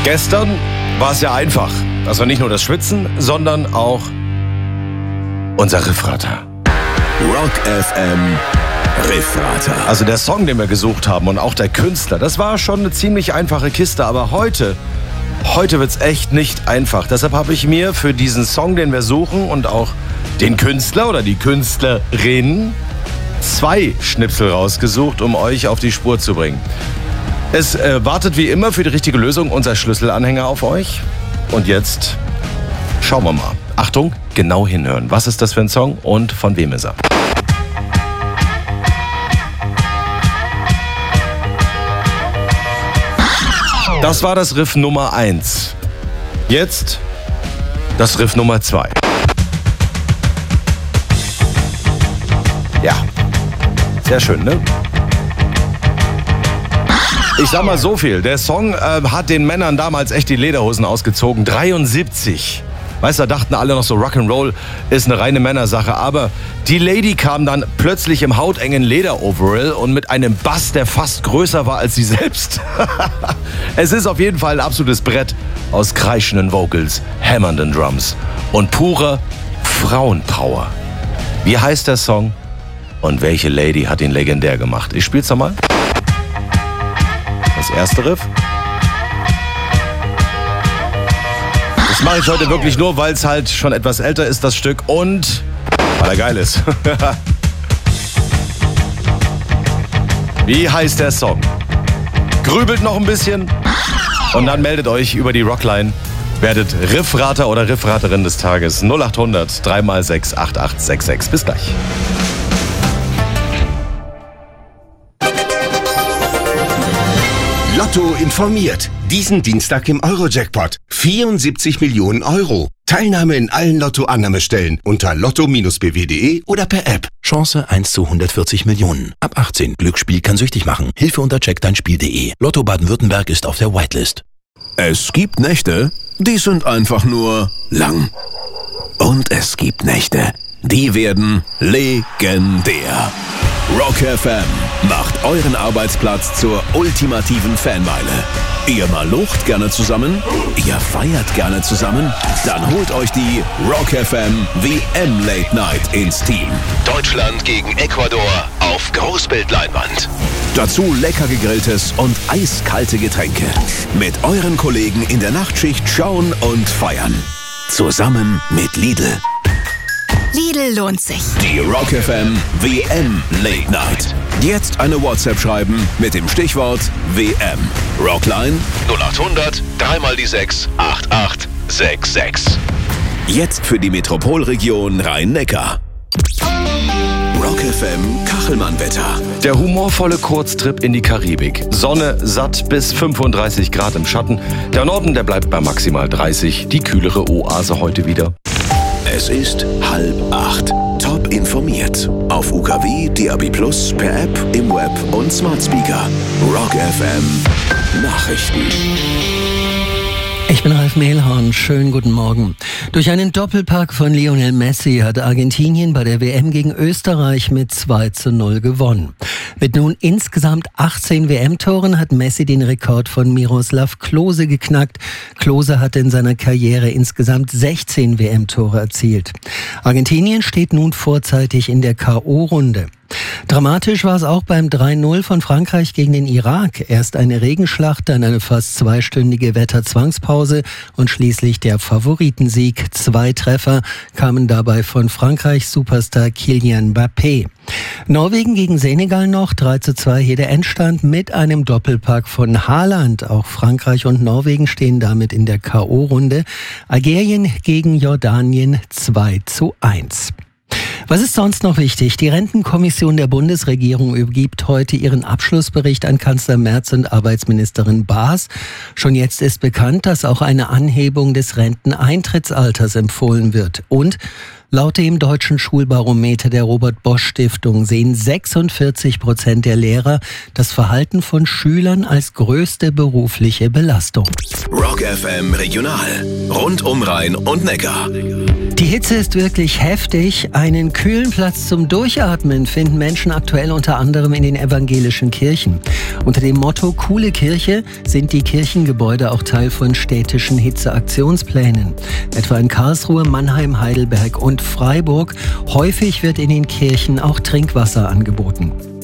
Gestern war es ja einfach. Das war nicht nur das Schwitzen, sondern auch unser Riffratter. Rock FM Riffratter. Also der Song, den wir gesucht haben und auch der Künstler, das war schon eine ziemlich einfache Kiste. Aber heute wird's echt nicht einfach. Deshalb habe ich mir für diesen Song, den wir suchen und auch den Künstler oder die Künstlerin 2 Schnipsel rausgesucht, um euch auf die Spur zu bringen. Es wartet wie immer für die richtige Lösung unser Schlüsselanhänger auf euch. Und jetzt schauen wir mal. Achtung, genau hinhören. Was ist das für ein Song und von wem ist er? Das war das Riff Nummer 1. Jetzt das Riff Nummer 2. Ja, sehr schön, ne? Ich sag mal so viel, der Song hat den Männern damals echt die Lederhosen ausgezogen. 73. Weißt du, da dachten alle noch so, Rock'n'Roll ist eine reine Männersache. Aber die Lady kam dann plötzlich im hautengen Lederoverall und mit einem Bass, der fast größer war als sie selbst. Es ist auf jeden Fall ein absolutes Brett aus kreischenden Vocals, hämmernden Drums und purer Frauenpower. Wie heißt der Song und welche Lady hat ihn legendär gemacht? Ich spiel's nochmal. Das erste Riff. Das mache ich heute wirklich nur, weil es halt schon etwas älter ist, das Stück, und weil er geil ist. Wie heißt der Song? Grübelt noch ein bisschen und dann meldet euch über die Rockline. Werdet Riffrater oder Riffraterin des Tages. 0800 3x6 8866. Bis gleich. Lotto informiert. Diesen Dienstag im Euro-Jackpot. 74 Millionen Euro. Teilnahme in allen Lotto-Annahmestellen unter lotto-bw.de oder per App. Chance 1 zu 140 Millionen. Ab 18. Glücksspiel kann süchtig machen. Hilfe unter checkdeinspiel.de. Lotto Baden-Württemberg ist auf der Whitelist. Es gibt Nächte, die sind einfach nur lang. Und es gibt Nächte, die werden legendär. Rock FM macht euren Arbeitsplatz zur ultimativen Fanmeile. Ihr malocht gerne zusammen? Ihr feiert gerne zusammen? Dann holt euch die Rock FM WM Late Night ins Team. Deutschland gegen Ecuador auf Großbildleinwand. Dazu lecker gegrilltes und eiskalte Getränke. Mit euren Kollegen in der Nachtschicht schauen und feiern. Zusammen mit Lidl. Lidl lohnt sich. Die Rock FM WM Late Night. Jetzt eine WhatsApp schreiben mit dem Stichwort WM. Rockline 0800 3x6 8866. Jetzt für die Metropolregion Rhein-Neckar. Rock FM Kachelmann-Wetter. Der humorvolle Kurztrip in die Karibik. Sonne satt bis 35 Grad im Schatten. Der Norden, der bleibt bei maximal 30. Die kühlere Oase heute wieder. Es ist 7:30. Top informiert. Auf UKW, DAB+, per App, im Web und Smart Speaker. Rock FM Nachrichten. Ich bin Ralf Mehlhorn, schönen guten Morgen. Durch einen Doppelpack von Lionel Messi hat Argentinien bei der WM gegen Österreich mit 2:0 gewonnen. Mit nun insgesamt 18 WM-Toren hat Messi den Rekord von Miroslav Klose geknackt. Klose hatte in seiner Karriere insgesamt 16 WM-Tore erzielt. Argentinien steht nun vorzeitig in der K.O.-Runde. Dramatisch war es auch beim 3:0 von Frankreich gegen den Irak. Erst eine Regenschlacht, dann eine fast zweistündige Wetterzwangspause und schließlich der Favoritensieg. 2 Treffer kamen dabei von Frankreichs Superstar Kylian Mbappé. Norwegen gegen Senegal noch, 3:2 hier der Endstand mit einem Doppelpack von Haaland. Auch Frankreich und Norwegen stehen damit in der K.O.-Runde. Algerien gegen Jordanien 2:1. Was ist sonst noch wichtig? Die Rentenkommission der Bundesregierung übergibt heute ihren Abschlussbericht an Kanzler Merz und Arbeitsministerin Baas. Schon jetzt ist bekannt, dass auch eine Anhebung des Renteneintrittsalters empfohlen wird. Und laut dem Deutschen Schulbarometer der Robert-Bosch-Stiftung sehen 46% der Lehrer das Verhalten von Schülern als größte berufliche Belastung. Rock FM Regional. Rund um Rhein und Neckar. Die Hitze ist wirklich heftig. Einen kühlen Platz zum Durchatmen finden Menschen aktuell unter anderem in den evangelischen Kirchen. Unter dem Motto Coole Kirche sind die Kirchengebäude auch Teil von städtischen Hitzeaktionsplänen. Etwa in Karlsruhe, Mannheim, Heidelberg und Freiburg. Häufig wird in den Kirchen auch Trinkwasser angeboten.